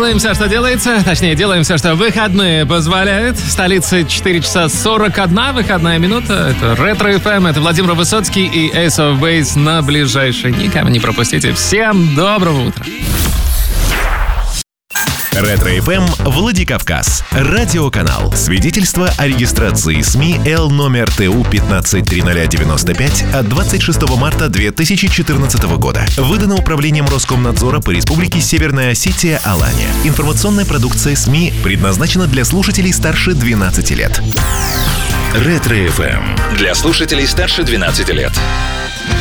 Делаем все, что делается. Точнее, делаем все, что выходные позволяют. В столице 4 часа 41 выходная минута. Это Ретро ФМ. Это Владимир Высоцкий и Ace of Base на ближайший. Никого не пропустите. Всем доброго утра. Ретро ФМ Владикавказ. Радиоканал. Свидетельство о регистрации СМИ Л номер ТУ 153095 от 26 марта 2014 года. Выдано Управлением Роскомнадзора по Республике Северная Осетия Алания. Информационная продукция СМИ предназначена для слушателей старше 12 лет. Ретро ФМ. Для слушателей старше 12 лет.